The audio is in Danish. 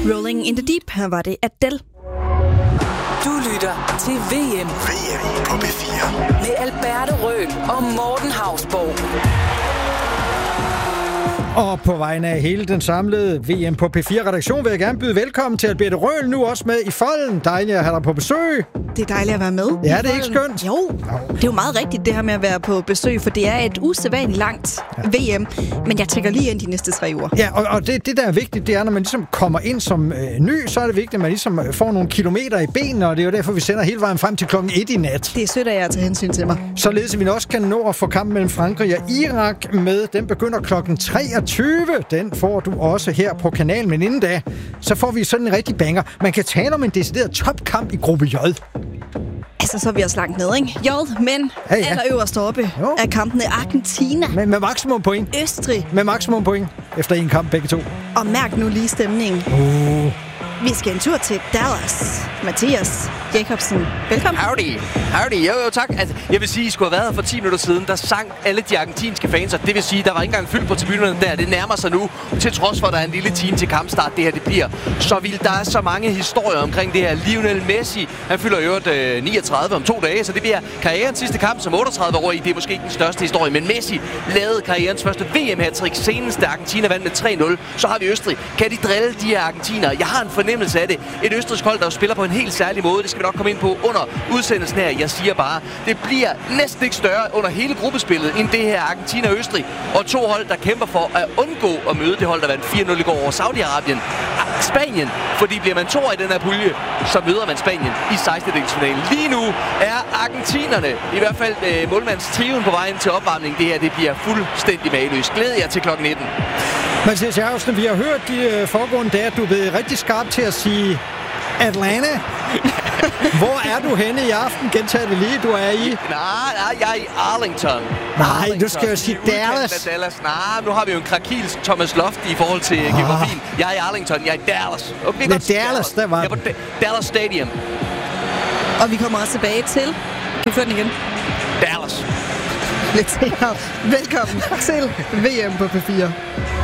Rolling in the Deep, her var det Adele. Du lytter til VM. VM på P4. Med Alberte Røhl og Morten Hausborg. Og på vegne af hele den samlede VM på P4-redaktion vil jeg gerne byde velkommen til Alberte Røhl, nu også med i folden. Dejligt at have dig på besøg. Det er dejligt at være med. Ja, det er ikke skønt. Jo, det er jo meget rigtigt det her med at være på besøg, for det er et usædvanligt langt VM. Men jeg tænker lige ind de næste 3 uger. Ja, og det der er vigtigt, det er, når man ligesom kommer ind som ny, så er det vigtigt, at man ligesom får nogle kilometer i benene, og det er jo derfor, vi sender hele vejen frem til klokken 1 i nat. Det er sødt af jer at tage hensyn til mig. Således at vi også kan nå at få kampen mellem Frankrig og Irak med. Den begynder klokken 23. Den får du også her på kanalen, men inden da, så får vi sådan en rigtig banger. Man kan tale om en decideret topkamp i gruppe J. Altså, så er vi også langt ned, ikke? J, men allerøverst oppe er kampene Argentina. Med maksimum point. Østrig. Med maksimum point efter en kamp begge to. Og mærk nu lige stemningen. Vi skal en tur til Dallas. Mathias Jacobsen, velkommen. Howdy. Jo, tak. Altså, jeg vil sige, I skulle have været her for 10 minutter siden. Der sang alle de argentinske fans, og det vil sige, der var ikke engang fyldt på tribunerne der. Det nærmer sig nu, til trods for, at der er en lille time til kampstart. Det her, det bliver så vildt. Der er så mange historier omkring det her. Lionel Messi, han fylder jo 39 om 2 dage, så det bliver karrierens sidste kamp som 38-årig. Det er måske ikke den største historie, men Messi lavede karrierens første VM-hattrick senest, da Argentina vandt med 3-0. Så har vi Østrig. Kan de drille de her argentinere? Jeg har en fornemmelse af det. Et østrigsk hold, der spiller på en helt særlig måde. Det skal vi nok komme ind på under udsendelsen her. Jeg siger bare, det bliver næsten ikke større under hele gruppespillet end det her Argentina og Østrig. Og 2 hold, der kæmper for at undgå at møde det hold, der vandt 4-0 i går over Saudi-Arabien. Spanien, fordi bliver man 2'er i den her pulje, så møder man Spanien i 16-delsfinalen. Lige nu er argentinerne, i hvert fald målmandstrioen på vejen til opvarmning. Det her, det bliver fuldstændig mageløst. Glæder jer til klokken 19. Mathias Jacobsen, vi har hørt de foregående dage, at du er blevet rigtig skarp til at sige Atlanta. Hvor er du henne i aften? Gentag det lige, du er i. Nej, jeg er i Arlington. Nej, du skal jo sige Dallas. Nej, nu har vi jo en krakils Thomas Loft i forhold til geografien. Jeg er i Arlington, jeg er i Dallas. Okay, men Dallas, der var... Jeg er på Dallas Stadium. Og vi kommer også tilbage til... Kan vi få den igen? Dallas. Lidt senere. Velkommen til VM på P4.